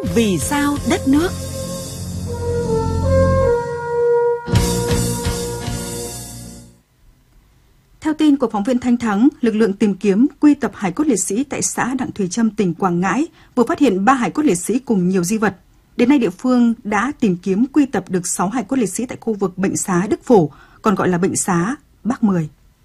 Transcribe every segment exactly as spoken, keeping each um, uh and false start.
vì sao đất nước. Theo tin của phóng viên Thanh Thắng, lực lượng tìm kiếm quy tập hài cốt liệt sĩ tại xã Đặng Thùy Trâm, tỉnh Quảng Ngãi vừa phát hiện ba hài cốt liệt sĩ cùng nhiều di vật. Đến nay địa phương đã tìm kiếm quy tập được sáu hài cốt liệt sĩ tại khu vực bệnh xá Đức Phổ, còn gọi là bệnh xá Bác Mười.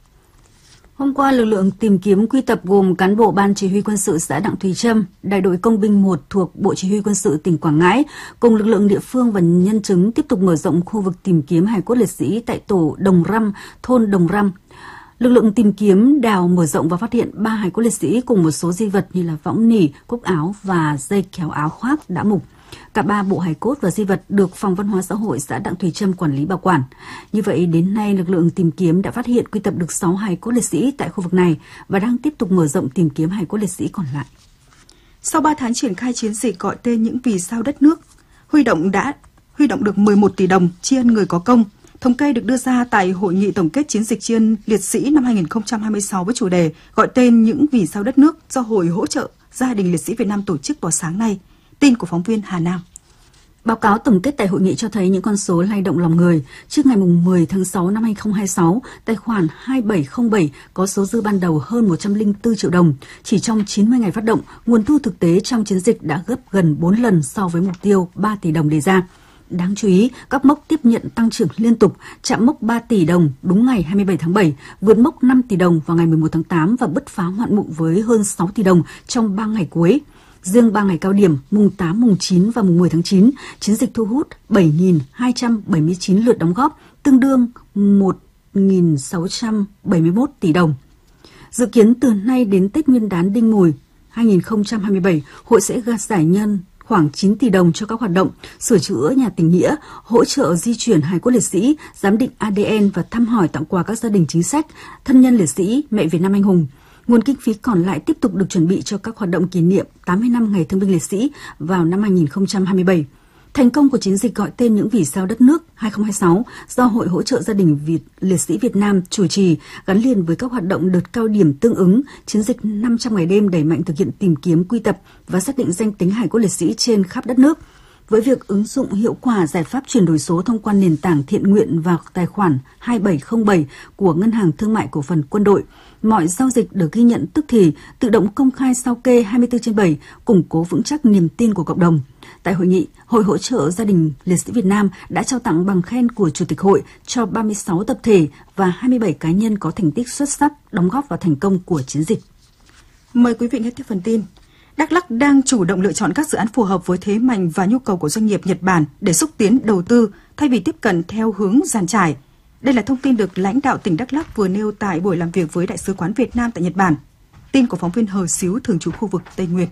Hôm qua, lực lượng tìm kiếm quy tập gồm cán bộ Ban Chỉ huy Quân sự xã Đặng Thùy Trâm, Đại đội Công binh một thuộc Bộ Chỉ huy Quân sự tỉnh Quảng Ngãi, cùng lực lượng địa phương và nhân chứng tiếp tục mở rộng khu vực tìm kiếm hài cốt liệt sĩ tại tổ Đồng Răm, thôn Đồng Răm. Lực lượng tìm kiếm đào mở rộng và phát hiện ba hài cốt liệt sĩ cùng một số di vật như là võng nỉ, cúc áo và dây kéo áo khoác đã mục. Cả ba bộ hài cốt và di vật được Phòng Văn hóa Xã hội xã Đặng Thùy Trâm quản lý bảo quản. Như vậy, đến nay lực lượng tìm kiếm đã phát hiện quy tập được sáu hài cốt liệt sĩ tại khu vực này và đang tiếp tục mở rộng tìm kiếm hài cốt liệt sĩ còn lại. Sau ba tháng triển khai chiến dịch gọi tên những vì sao đất nước, huy động đã huy động được mười một tỷ đồng tri ân người có công. Thống kê được đưa ra tại hội nghị tổng kết chiến dịch tri ân liệt sĩ năm hai không hai sáu với chủ đề gọi tên những vì sao đất nước do Hội hỗ trợ gia đình liệt sĩ Việt Nam tổ chức vào sáng nay. Tin của phóng viên Hà Nam. Báo cáo tổng kết tại hội nghị cho thấy những con số lay động lòng người. Trước ngày mười tháng sáu năm hai không hai sáu, tài khoản hai bảy không bảy có số dư ban đầu hơn một trăm lẻ bốn triệu đồng. Chỉ trong chín mươi ngày phát động, nguồn thu thực tế trong chiến dịch đã gấp gần bốn lần so với mục tiêu ba tỷ đồng đề ra. Đáng chú ý, các mốc tiếp nhận tăng trưởng liên tục, chạm mốc ba tỷ đồng đúng ngày hai mươi bảy tháng bảy, vượt mốc năm tỷ đồng vào ngày mười một tháng tám và bứt phá hoạn mục với hơn sáu tỷ đồng trong ba ngày cuối. Riêng ba ngày cao điểm mùng tám, mùng chín và mùng mười tháng chín, chiến dịch thu hút bảy nghìn hai trăm bảy mươi chín lượt đóng góp, tương đương một nghìn sáu trăm bảy mươi mốt tỷ đồng. Dự kiến từ nay đến Tết Nguyên đán Đinh Mùi hai không hai bảy, hội sẽ gạt giải ngân khoảng chín tỷ đồng cho các hoạt động sửa chữa nhà tình nghĩa, hỗ trợ di chuyển hài cốt liệt sĩ, giám định a đê en và thăm hỏi tặng quà các gia đình chính sách, thân nhân liệt sĩ, mẹ Việt Nam anh hùng. Nguồn kinh phí còn lại tiếp tục được chuẩn bị cho các hoạt động kỷ niệm tám mươi năm Ngày Thương binh Liệt sĩ vào năm hai không hai bảy. Thành công của chiến dịch gọi tên những vì sao đất nước hai không hai sáu do Hội hỗ trợ gia đình Việt, liệt sĩ Việt Nam chủ trì, gắn liền với các hoạt động đợt cao điểm tương ứng, chiến dịch năm trăm ngày đêm đẩy mạnh thực hiện tìm kiếm, quy tập và xác định danh tính hài cốt liệt sĩ trên khắp đất nước. Với việc ứng dụng hiệu quả giải pháp chuyển đổi số thông qua nền tảng thiện nguyện và tài khoản hai bảy không bảy của Ngân hàng Thương mại Cổ phần Quân đội, mọi giao dịch được ghi nhận tức thì, tự động công khai sao kê hai mươi tư trên bảy, củng cố vững chắc niềm tin của cộng đồng. Tại hội nghị, Hội hỗ trợ gia đình liệt sĩ Việt Nam đã trao tặng bằng khen của Chủ tịch Hội cho ba mươi sáu tập thể và hai mươi bảy cá nhân có thành tích xuất sắc đóng góp vào thành công của chiến dịch. Mời quý vị nghe tiếp phần tin. Đắk Lắk đang chủ động lựa chọn các dự án phù hợp với thế mạnh và nhu cầu của doanh nghiệp Nhật Bản để xúc tiến đầu tư thay vì tiếp cận theo hướng dàn trải. Đây là thông tin được lãnh đạo tỉnh Đắk Lắk vừa nêu tại buổi làm việc với Đại sứ quán Việt Nam tại Nhật Bản. Tin của phóng viên Hờ Xíu thường trú khu vực Tây Nguyên.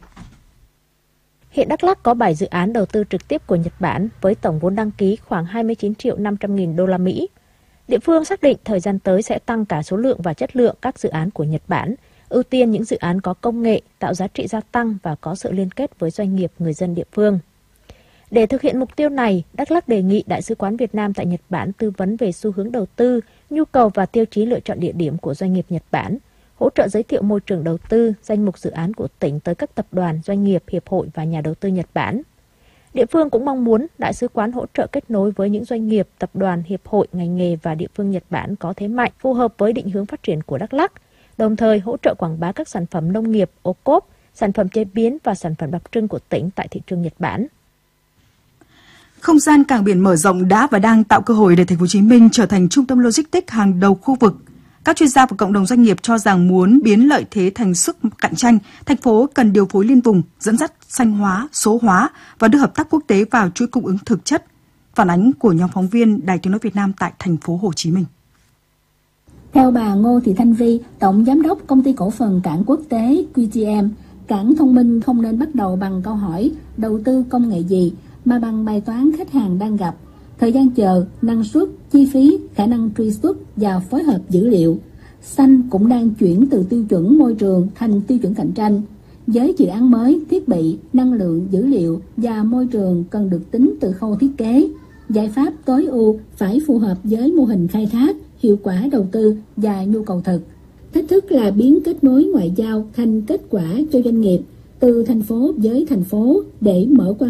Hiện Đắk Lắk có bảy dự án đầu tư trực tiếp của Nhật Bản với tổng vốn đăng ký khoảng hai mươi chín triệu năm trăm nghìn đô la Mỹ. Địa phương xác định thời gian tới sẽ tăng cả số lượng và chất lượng các dự án của Nhật Bản, ưu tiên những dự án có công nghệ, tạo giá trị gia tăng và có sự liên kết với doanh nghiệp người dân địa phương. Để thực hiện mục tiêu này, Đắk Lắk đề nghị Đại sứ quán Việt Nam tại Nhật Bản tư vấn về xu hướng đầu tư, nhu cầu và tiêu chí lựa chọn địa điểm của doanh nghiệp Nhật Bản, hỗ trợ giới thiệu môi trường đầu tư, danh mục dự án của tỉnh tới các tập đoàn, doanh nghiệp, hiệp hội và nhà đầu tư Nhật Bản. Địa phương cũng mong muốn Đại sứ quán hỗ trợ kết nối với những doanh nghiệp, tập đoàn, hiệp hội, ngành nghề và địa phương Nhật Bản có thế mạnh phù hợp với định hướng phát triển của Đắk Lắk, đồng thời hỗ trợ quảng bá các sản phẩm nông nghiệp, ô cốp, sản phẩm chế biến và sản phẩm đặc trưng của tỉnh tại thị trường Nhật Bản. Không gian cảng biển mở rộng đã và đang tạo cơ hội để Thành phố Hồ Chí Minh trở thành trung tâm logistics hàng đầu khu vực. Các chuyên gia và cộng đồng doanh nghiệp cho rằng muốn biến lợi thế thành sức cạnh tranh, thành phố cần điều phối liên vùng, dẫn dắt xanh hóa, số hóa và đưa hợp tác quốc tế vào chuỗi cung ứng thực chất. Phản ánh của nhóm phóng viên Đài Tiếng nói Việt Nam tại Thành phố Hồ Chí Minh. Theo bà Ngô Thị Thanh Vi, Tổng Giám đốc Công ty Cổ phần Cảng Quốc tế quy tê em, cảng thông minh không nên bắt đầu bằng câu hỏi đầu tư công nghệ gì, mà bằng bài toán khách hàng đang gặp, thời gian chờ, năng suất, chi phí, khả năng truy xuất và phối hợp dữ liệu. Xanh cũng đang chuyển từ tiêu chuẩn môi trường thành tiêu chuẩn cạnh tranh. Với dự án mới, thiết bị, năng lượng, dữ liệu và môi trường cần được tính từ khâu thiết kế. Giải pháp tối ưu phải phù hợp với mô hình khai thác, hiệu quả đầu tư và nhu cầu thực. Thách thức là biến kết nối ngoại giao thành kết quả cho doanh nghiệp từ thành phố với thành phố để mở quan